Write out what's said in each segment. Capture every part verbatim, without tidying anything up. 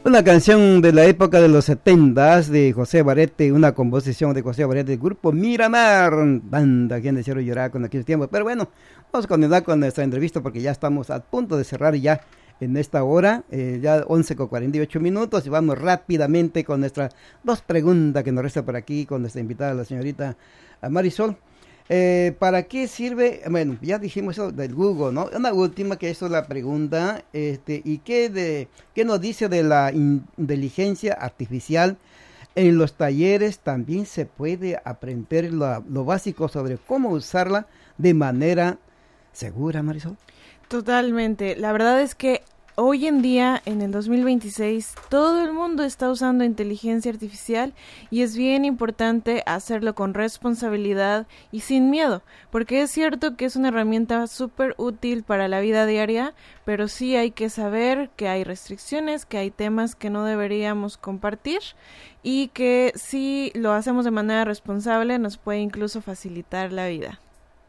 Una canción de la época de los setentas de José Barete, una composición de José Barete del grupo Miramar, banda quien desearon llorar con aquel tiempo. Pero bueno, vamos a continuar con nuestra entrevista porque ya estamos a punto de cerrar ya en esta hora, eh, ya once con cuarenta y ocho minutos, y vamos rápidamente con nuestras dos preguntas que nos resta por aquí con nuestra invitada, la señorita Marisol. Eh, ¿Para qué sirve? Bueno, ya dijimos eso del Google, ¿no? Una última que eso es la pregunta, este, ¿y qué, de, qué nos dice de la inteligencia artificial? En los talleres también se puede aprender lo, lo básico sobre cómo usarla de manera segura, Marisol. Totalmente, la verdad es que hoy en día, en el dos mil veintiséis, todo el mundo está usando inteligencia artificial y es bien importante hacerlo con responsabilidad y sin miedo, porque es cierto que es una herramienta súper útil para la vida diaria, pero sí hay que saber que hay restricciones, que hay temas que no deberíamos compartir y que si lo hacemos de manera responsable nos puede incluso facilitar la vida.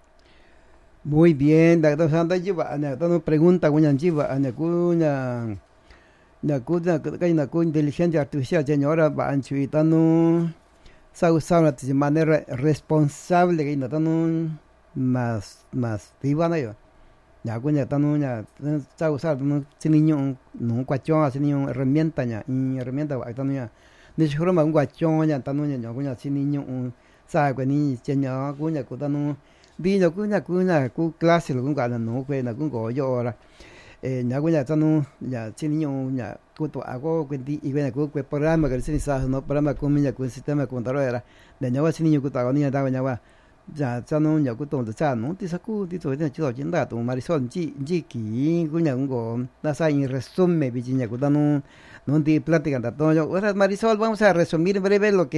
Muy bien, la doctora lleva una pregunta cuña lleva una cuña una cuña que una cuña inteligencia artificial señora va a no se usa de manera responsable que no más más viva no yo ya cuña tan ya se usa no sin niño no cuachón sin niño herramienta ya herramienta va tan ya de hecho forma un cuachón ya tan ya cuña sin niño un sabe que ni señora cuña cuando vì nó cứ nhà cứ nhà cứ class rồi cũng gọi là nó quên là cũng gọi vô là nhà cũng nhà cho nó nhà trên nhau nhà cũng tụi ako quên đi ý quên cũng quên programa cái sinh sao nó programa cũng mình nhà cũng sistema control là để nhau trên nhau cũng tụi nó nhà tao nhàว่าnhà cho nó nhà cũng tụi nó cha nó thì sao cũng thì tụi nó chỉ là chuyện đó tụi Marisol chỉ chỉ kỹ cũng nhà cũng có la sa en resumen vì nhà cũng tao nó no te platican de todo. Ahora Marisol, vamos a resumir en breve lo que